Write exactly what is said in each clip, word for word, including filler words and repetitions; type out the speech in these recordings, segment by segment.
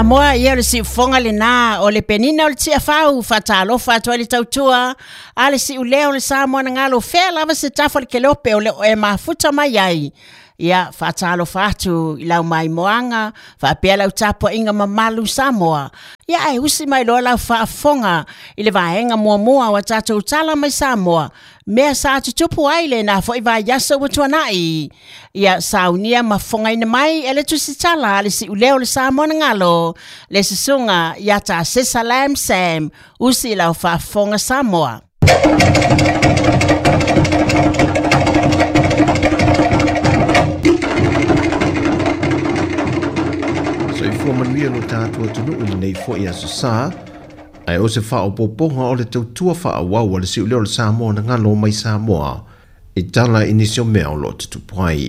Amoa ia le si fonga le na o le penina o le tia fau fatalo fato le tautua ale si uleo le Samoa ngalo fe lava se tafa le kelope o le e mafuta mai ai ia fatalo fatu ila mai moanga fa pela utapo inga mamalu Samoa ia ai usi mai lola fa fonga ile vaenga mua mua wa tatu utala mai Samoa mea sa tutupu aile na fo iwa yaso watuanai ia saunia mafonga ina mai ele tusitala le si uleo le Samoa ngalo le sisunga ia ta sesalam sam usi ila fa fonga Samoa. Fo manuia no tātua tunu ina nei fo ia sasa ai o se wha o poponga o le tautua wha a wau le si uleo le Samoa na ngalo mai Samoa i tala inisio mea o lo tutupai.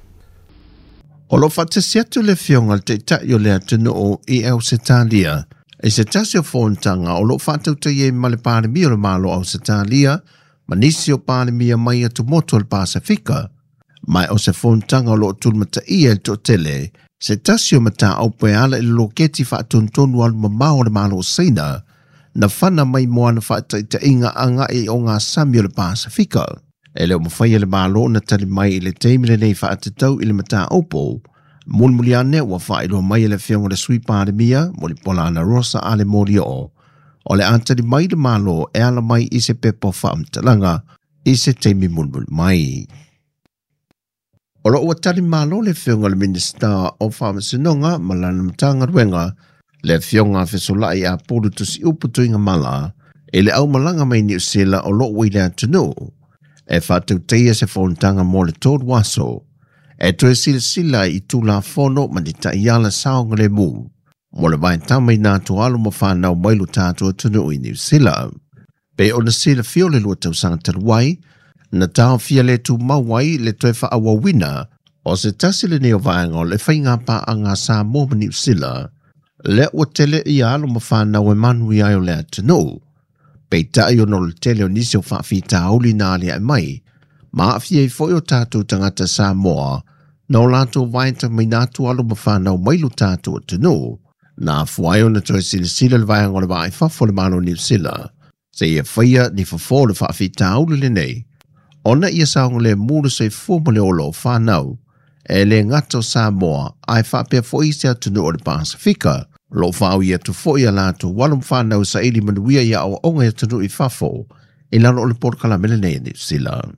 O lo whatasiatu le fionga te tai o le atunu o i au se talia e se tasio fontanga o lo whatauta ye male pāle mia le malo au se talia manisi o pāle mia mai atu moto le Pasifika mai o se fontanga o lo tulmata ia el to tele se tasio mata au peala ili loketi wha atontonu alu mamao le malo seina, na whana mai moana wha ta inga anga e o ngā Sami o le Pasifika. E leo mawhaia le malo na tali mai ili teimile nei wha atatau ili mata aupo, mulmuli ane wa wha ilo mai ili fionga le sui pāremia, mo li pola ana rosa ale mori o. O le antali mai le malo e ala mai i se pepo wha amtalanga, i se teimi mulmuli mai. O lo ua tali malo le fionga le Minister o Whamasinonga malana matanga ruenga le fionga fesolai a polu tusi uputu inga mala e le au malanga mai New Zealand o lo ui le atunu e whatau teia se whontanga mo le tōd waso e tue sila sila i tūla whono ma ni ta iala saonga le mu mo le vai tamai nā tualu ma whanau mailu tātua tunu i New Zealand pe o na sila fio le lua tau sanga taruai na tau fia le tu mawai le toe wha awa wina o se tasi le neo vaenga le whainga pa a ngā Samoa New Zealand le ua tele i alo ma whanau e manu i aio le atanu. Pei tai o no le tele o nisi o whawhita auli nā lea e mai ma a fia i foi o tātou tangata Samoa na o lātou vaenta mai nātu alo ma whanau mailu tātou atanu na fuai o na toi sila sila le vaenga le vai whafo le mano New Zealand se ia whaia ni whafo le whawhita auli le nei. Ona ia saonga le mulu se fumo le olo whanau, e le ngato Samoa ai whapea fo isi atunu o le Pasifika, lo whau ia tu fo ia lato walum whanau sa ili manuia ia o onga atunu i whafo, i lano o le porkala mele nei New Zealand.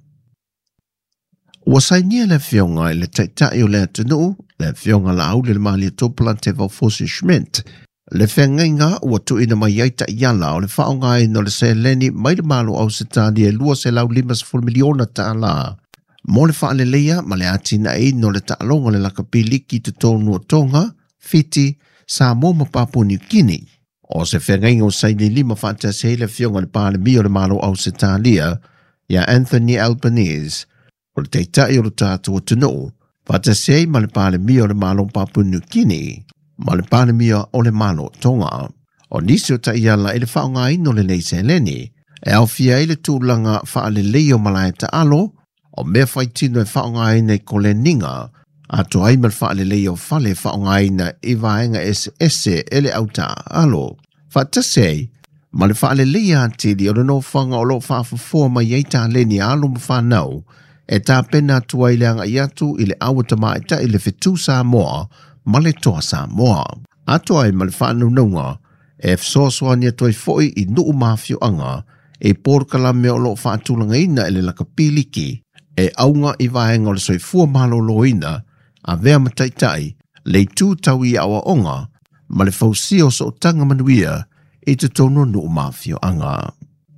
Ua sainia le fionga i le taitai o le atunu, le fionga la au le mali topula te vau fosi Schmidt, le whengainga ua tu ina mai aita iala o le whaonga ino le se leni mai le malo au se tani e lua se lau limas ful miliona ta la. Mo le whaale leia ma le atina e ino le taalonga le lakapiliki te tonu o Tonga, Fiti, Samoa ma Papua New Guinea. O se whengainga o saini lima whata se le fionga le pāle mi o le malo au se talia, ia Anthony Albanese, o le teitai o le tātua tunu, whata se ma le pāle mi o le malo Papua New Guinea, ma le panemia o le malo Tonga. O nisi o ta iala e le whaonga ino le nei se leni, e au fia e le tūlanga whaale leo malai ta alo, o mea whaitino e whaonga ina i ko le ninga, ato aima le whaale leo whale whaonga ina i vaenga ese ese e le auta alo. Whata sei, ma le whaale lea atili o le no whanga o lo whaafafoa mai eita leni alo ma whanau, e tā pena atua i le anga i atu i le awata maita i le whetu Samoa, ma le toa Samoa. Ato ai ma le whanau naunga, e fsosoa ni atoi foi i nuu mafio anga, e porkala mea o lo whaatulanga ina e le lakapiliki, e aunga i vaenga o le soifua malo lo ina, a vea mataitai, le tū tau i awa onga, ma le fausio so tanga manuia, e te tono nuu mafio anga.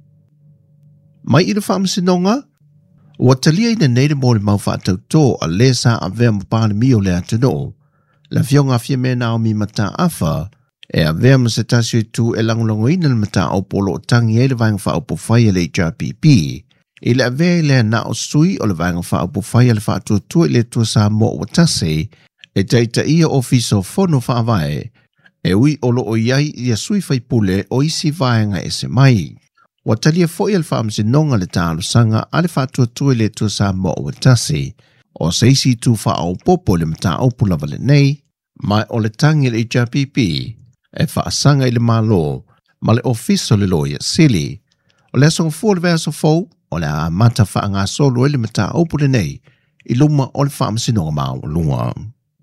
Mai i le whamasinonga, ua talia ina neire mo le mau whaatau tō a lesa a vea mapane mi o le atano, la fionga fia me Naomi mata afa, e a vea ma se tasio i tu e langolongo ina le mata au polo o tangi e le vaenga wha au pofaya le H R P P, e le a vea i le na o sui o le vaenga wha au pofaya le wha atua tua i le tua Samoa o tase, e teita ia ofiso fono wha avae, e ui olo o iai i a sui whai pule o isi vaenga e se mai. Wa talia foi al whaamsi nonga le tālo sanga a le wha atua tua i le tua Samoa o tase, o se isi tu wha au popo le mata au pula vale nei, mai o le tangi le H R P P, e whaasanga i le malo ma le ofiso le loia sili. O le asong fua le vea so fau, o le a mata wha ngā solo e le mata opule nei i luma o le whaamasinonga maa lunga.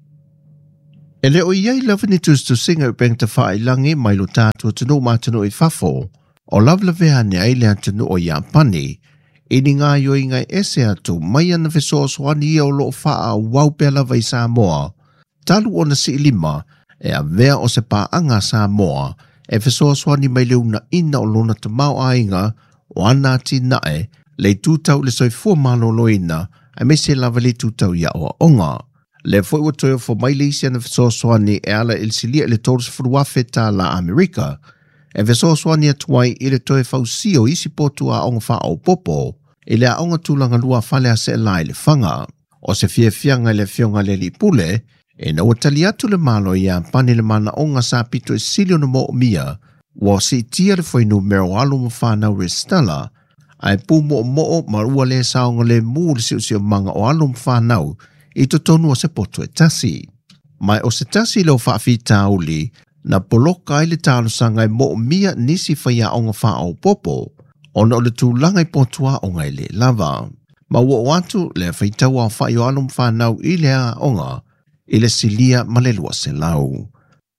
E le o iei lava ni tustu singa u peng ta wha i langi mai lo tātua tunu mātanu i whafo, o lava le vea ni aile atunu o Iapani, i ni ngā yoi ngai ese atu mai ana fesoa swani i o lo wha wau pia lava i Samoa. Talu o na si lima e a vea o se pā anga Samoa e fesoa swani mai leu na ina o lona te mau ainga o ana ti nae le tūtau le soifua maloloina a me se lava le tūtau ia o onga. Le foi o toio fo mai le isi ana fesoa swani e ala il silia le tōru se furuafe tā la Amerika e fesoa swani atuai i le toe fausio isi potu a onga wha au popo i le a onga tūlanga lua fale a se lai le whanga o se fia fianga le fionga le li pule e na watali atu le malo i a pani le mana onga sa pito e silio na mo mia, wa si tia le foi no mero alu mo whanau re stala, ai pu mo mo marua le saonga le mu le siu siu manga o alu mo whanau i to tonu o se poto e tasi. Mai o se tasi leo whaafi tauli, na poloka i le talo sanga i mo mia nisi whaia onga whaau popo, ona o le tūlanga i potua onga i le lava. Ma wo watu le whaitau a whai o alu mo whanau i le a onga, i le silia ma le lua se lau.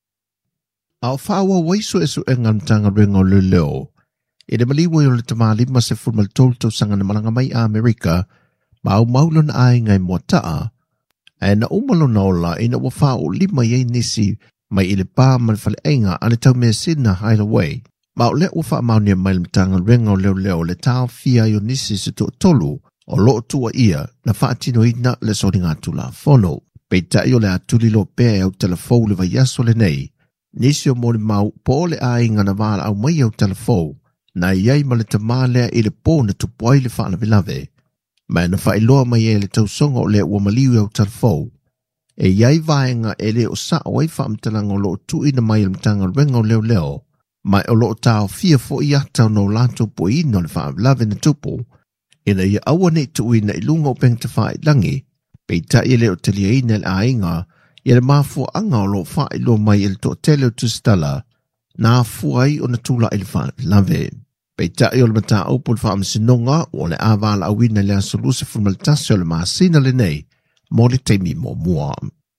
Au whaua waiso esu e ngamtanga rengo le leo, i le maliwa i o le tamali ma se fulmal tolto sanga na malanga mai a Amerika, ma au maulon ai ngai mua taa, e na umalo na ola i na wafao lima iei nisi mai i le pā ma le fale einga a le tau mea sina hideaway, ma o le ufa maunia mai le mtanga rengo leo leo le tau fia i o nisi se to tolu, o loo tua ia na whaatino ina le sori ngātu la fono. Peita i o le atuli lo pēr au telefou le vai aso le nei. Nisi o mori mau po le a inga na wala au mai au telefou. Na iai ma le tamalea i le pō na tupuai le whaana vilave. Ma na wha iloa mai e le tausonga o le ua maliu au telefou. E iai vaenga e le o sa o ai whaamtalanga o lo tui na mai mtanga renga o leo leo. Mai o lo tau fia fo i atau no lato po ino le whaana vilave na tupu. Ina ia awa nei tui na ilunga o peng te wha i langi. Peita i leo te lia ina le ainga, i le mafua anga o lo wha ilo mai il to tele o tustala, na fuai o na tula il wha lave. Peita i o le mata aupo le wha amsinonga, o le avala awina le asoluse fulmaltasi o le maasina le nei, mo le teimi mo mua.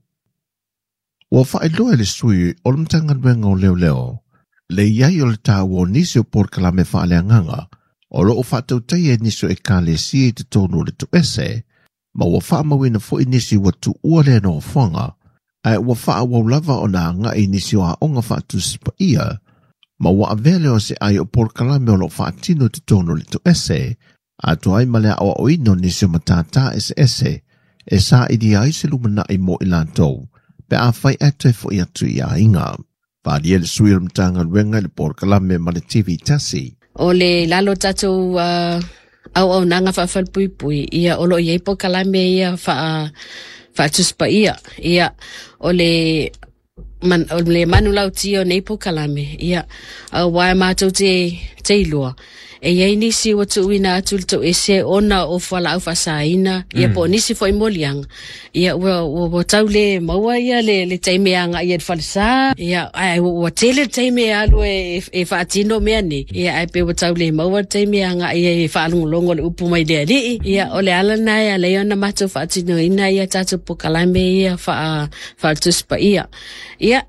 Ua wha ilo e le sui o le mtanga nuenga o leo leo, le iai o le ta o nisi o por kalame wha le anganga, o lo o wha tautai e niso e ka le si e te tonu le tu ese, ma ua wha mawina fo inisi wa tu ua le no whanga, ai ua wha wau lava o na nga inisi o a onga wha tu sipa ia, ma ua avele o se ai o por kalame o lo wha tino te tono le tu ese, a tu ai malea o o ino nisi o matata ese ese, e sa idi ai se lumana i mo ilantou, pe a whai ate fo ia tu ia inga. Pādi ele sui o mtanga ruenga le por kalame ma le T V tasi. O le lalo tatou uh... au au nanga fa fa pui pui ia olo ia po kalame ia fa fa tuspa ia ia ole man ole manulau tio nei po kalame ia au wa ma to te te lua e ia nisi o tu ina atul to ese ona o fala au fa saina ia po nisi foi moliang ia o o taule maua ia le le taimeanga ia falsa ia ai o tele taimea lo e e fa tino me ni ia ai pe o taule maua taimeanga ia e fa longo le upu mai de ali ia ole ala na ia le ona mato fa tino ina ia tatu po kalame ia fa fa tuspa ia ia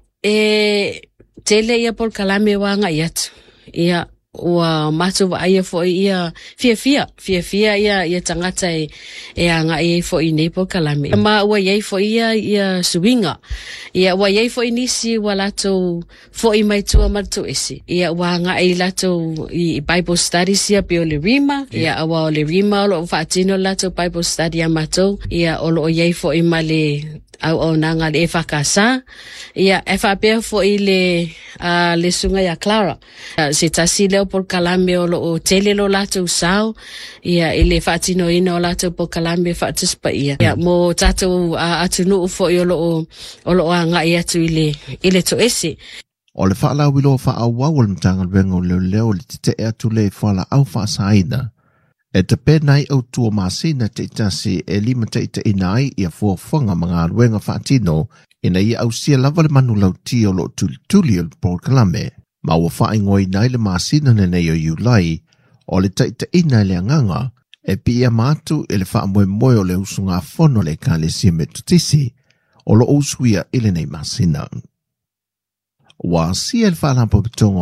e tele ia por kalame wanga ia ia ua mato wa ia fo ia fia fia fia fia ia ia tangata e e anga ia fo i nepo kalame ma ua ia fo ia ia swinga ia ua ia fo inisi wala to fo i mai tua mato ese ia ua anga ia lato i Bible studies ia pe ole rima ia ua ole rima lo fatino lato Bible study amato ia olo ia fo i male au au nanga le fakasa ia e fa pe fo i le a le sunga ya Clara se tasi leo por kalame o lo tele lo lato sao ia ile fatino ino lato por kalame fatispa ia ia mo tato atunu fo i lo o lo anga ia tu ile ile to ese o le fa la wilo fa au wa mtanga vengo le leo le te atu le fa la au fa saina e te penai au tua masina te tasi e lima te ita inai ia fuafonga mga ruenga whaatino ina ia au sia lava le manu lau tia o lo tuli tuli o le Port Kalame, ma ua whae ngoi nai le maasina ne nei o Iulai, o le taita ina le anganga, e pi ia mātu e le wha moe moe o le usunga fono le ka le sia me tutisi, o lo usuia ile nei maasina. Wa sia le wha lampa pitonga